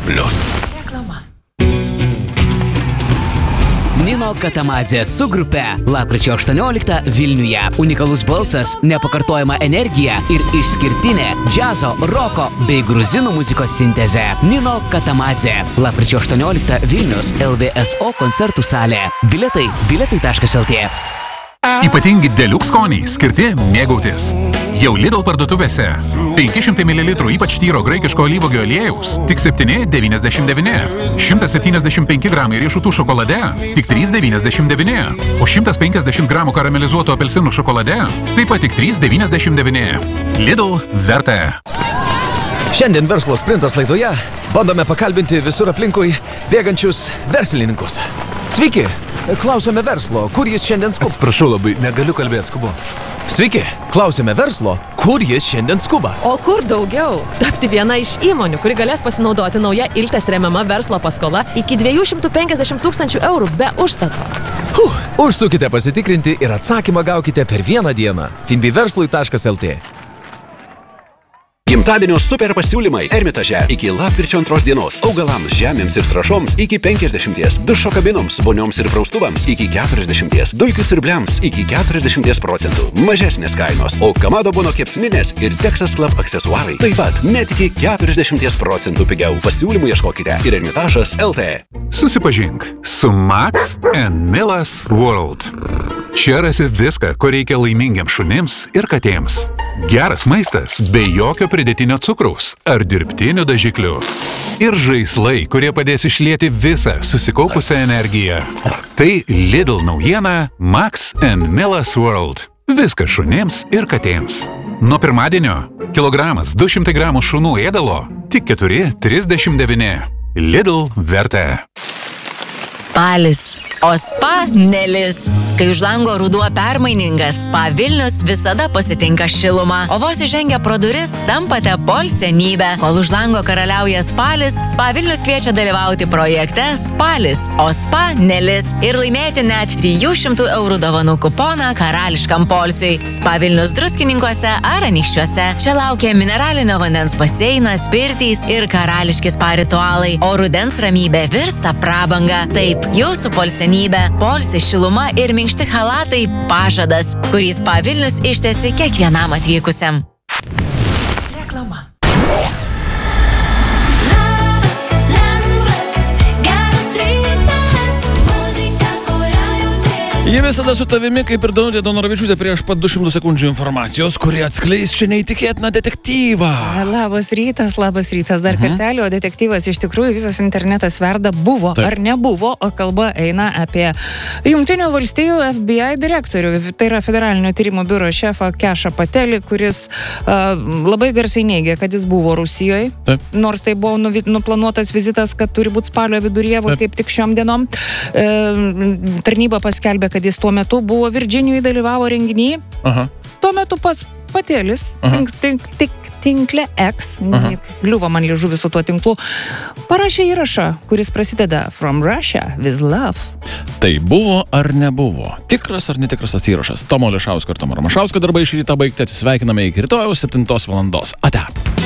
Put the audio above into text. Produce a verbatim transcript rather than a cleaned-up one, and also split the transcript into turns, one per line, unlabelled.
plius.
Reklama.
Nino Katamadzė su grupe lapkričio aštuonioliktą Vilniuje. Unikalus balsas, nepakartojama energija ir išskirtinė džiazo, roko bei gruzinų muzikos sintezė. Nino Katamadzė. Lapkričio aštuonioliktą Vilnius L V S O koncertų salė. Biletai biletai taškas L T.
Ypatingi deluxe skoniai skirti mėgautis. Jau Lidl parduotuvėse. penki šimtai mililitrų ypač tyro graikiško alyvuogių aliejaus tik septyni devyniasdešimt devyni. šimtas septyniasdešimt penki gramai riešutų šokolade tik trys devyniasdešimt devyni. O šimtas penkiasdešimt gramų karamelizuotų apelsinų šokolade taip pat tik trys devyniasdešimt devyni. Lidl verta.
Šiandien verslo sprintas laidoje bandome pakalbinti visur aplinkui bėgančius verslininkus. Sveiki, klausėme verslo, kur jis šiandien skuba.
Atsiprašau labai, negaliu kalbėti, skubu.
Sveiki, klausėme verslo, kur jis šiandien skuba.
O kur daugiau? Tapti viena iš įmonių, kuri galės pasinaudoti nauja Iltės remiama verslo paskola iki dviejų šimtų penkiasdešimt tūkstančių eurų be užstato.
Huh, užsukite pasitikrinti ir atsakymą gaukite per vieną dieną. finbiverslui taškas L T.
Gimtadienio super pasiūlymai Ermitaže iki lapkričio antros dienos. Augalams, žemėms ir trąšoms iki penkiasdešimties, dušo kabinoms, vonioms ir praustuvams iki keturiasdešimties, dulkių siurbliams iki keturiasdešimties procentų. Mažesnės kainos, o Kamado Bono kepsninės ir Texas Club aksesuarai taip pat net iki keturiasdešimties procentų pigiau. Pasiūlymų ieškokite ir Ermitažas L T.
Susipažink su Max and Miller's World. Čia rasi viską, ko reikia laimingiams šunims ir katėms. Geras maistas be jokio pridėtinio cukraus ar dirbtinių dažiklių. Ir žaislai, kurie padės išlieti visą susikaupusią energiją. Tai Lidl naujiena Max and Miller's World. Viskas šunims ir katėms. Nuo pirmadienio kilogramas du šimtai gramų šunų ėdalo tik keturi trisdešimt devyni. Lidl verta.
Spalis, o spa nelis. Kai už lango ruduo permainingas, Spa Vilnius visada pasitinka šilumą, o vos įžengę pro duris tampate polsenybę. Kol už lango karaliauja spalis, Spa Vilnius kviečia dalyvauti projekte Spalis, o spa nelis ir laimėti net trijų šimtų eurų dovanų kuponą karališkam polsiui. Spa Vilnius Druskininkuose ar Anykščiuose. Čia laukia mineralinio vandens baseinas, pirtys ir karališki spa ritualai, o rudens ramybė virsta prabanga. Taip, jūsų polsenybė, polsi, šiluma ir minkšti chalatai pažadas, kurį Spa Vilnius ištesi kiekvienam atvykusiam.
Reklama.
Jie visada su tavimi, kaip ir Danutė Donoravičiūtė prieš pat du šimtus sekundžių informacijos, kurie atskleis čia neįtikėtiną detektyvą.
Labas rytas, labas rytas. Dar mhm. kartelį, o detektyvas iš tikrųjų visas internetas verda buvo Taip. ar nebuvo, o kalba eina apie Jungtinių valstijų F B I direktorių, tai yra Federalinio tyrimo biuro šefą Kešą Patelį, kuris uh, labai garsiai neigia, kad jis buvo Rusijoje, Taip. nors tai buvo nu, nuplanuotas vizitas, kad turi būti spalio viduryje, kaip tik šiom dienom. Uh, tarnyba paskelbė, kad jis tuo metu buvo Virginijoje, dalyvavo renginyje. Aha. Tuo metu pats Patelis, tink, tink, tink, tinkle X, kliuvo man liežuvis su tuo tinklu, parašė įrašą, kuris prasideda From Russia with love.
Tai buvo ar nebuvo? Tikras ar netikras tas įrašas? Tomo Lišausko ir Tomo Ramašausko darbai šį rytą baigti. Atsisveikiname iki rytojaus septintos valandos. Ate.